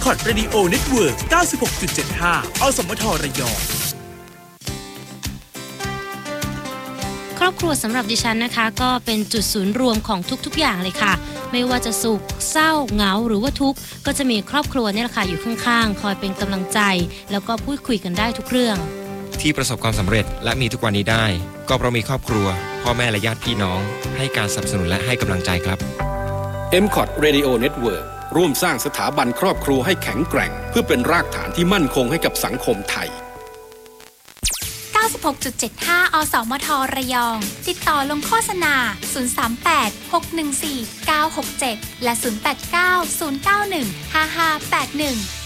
M-KOT Radio Network 96.75 อสมทระยองครอบครัวสำหรับดิฉันนะคะก็เป็นจุดศูนย์รวมของทุกๆอย่างเลยค่ะไม่ว่าจะสุขเศร้าเหงาหรือว่าทุกข์ก็จะมีครอบครัวนี่แหละค่ะอยู่ข้างๆคอยเป็นกำลังใจแล้วก็พูดคุยกันได้ทุกเรื่องที่ประสบความสำเร็จและมีทุกวันนี้ได้ก็เพราะมีครอบครัวพ่อแม่และญาติพี่น้องให้การสนับสนุนและให้กำลังใจครับ M-KOT Radio Network ร่วมสร้างสถาบันครอบครัวให้แข็งแกร่งเพื่อเป็นรากฐานที่มั่นคงให้กับสังคมไทย 96.75 อสมทระยองติดต่อลงโฆษณา038 614 967และ089 091 5581